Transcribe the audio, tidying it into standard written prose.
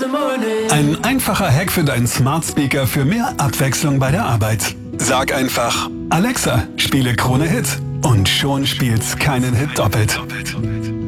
Ein einfacher Hack für deinen Smart Speaker für mehr Abwechslung bei der Arbeit. Sag einfach: Alexa, spiele Krone Hit. Und schon spielt's keinen Hit doppelt.